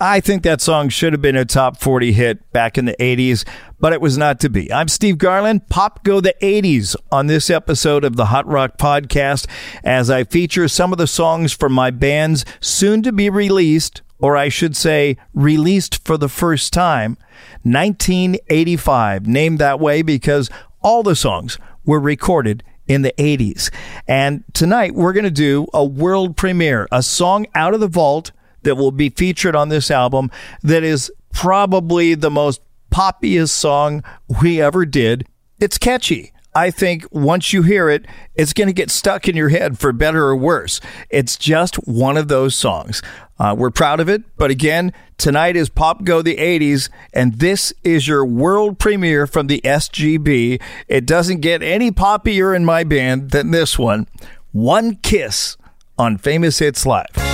I think that song should have been a top 40 hit back in the 80s, but it was not to be. I'm Steve Garland, Pop Go the 80s on this episode of the Hot Rock Podcast, as I feature some of the songs from my band's soon-to-be released, or I should say, released for the first time, 1985, named that way because all the songs were recorded in the 80s. And tonight, we're going to do a world premiere, a song out of the vault that will be featured on this album that is probably the most poppiest song we ever did. It's catchy. I think once you hear it, it's going to get stuck in your head for better or worse. It's just one of those songs. We're proud of it. But again, tonight is Pop Go the 80s, and this is your world premiere from the SGB. It doesn't get any poppier in my band than this one. One Kiss on Famous Hits Live.